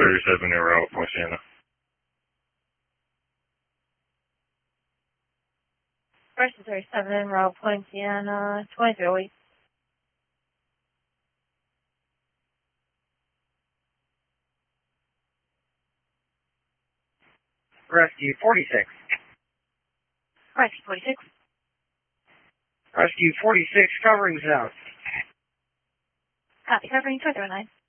37 en route, Poinciana. Rescue 37 en route, Poinciana, 23 a week. Rescue 46. Rescue 46. Rescue 46, covering south. Copy, covering 209.